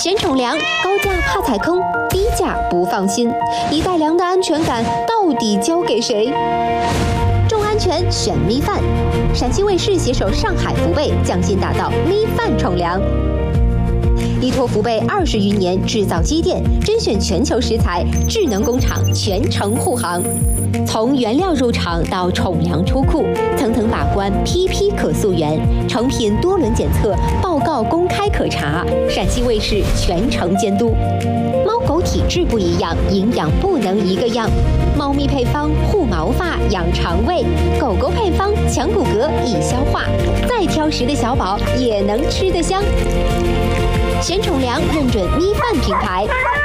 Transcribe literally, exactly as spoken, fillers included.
嫌宠粮，高价怕踩坑，低价不放心，一袋粮的安全感到底交给谁？重安全选咪饭，陕西卫视携手上海福贝匠心打造咪饭宠粮。依托福贝二十余年制造积淀，甄选全球食材，智能工厂全程护航。从原料入场到宠粮出库，层层把关，批批可溯源，成品多轮检测，报告公开可查。陕西卫视全程监督。猫狗体质不一样，营养不能一个样。猫咪配方护毛发、养肠胃，狗狗配方强骨骼、易消化。再挑食的小宝也能吃得香。嫌宠粮认准咪饭品牌。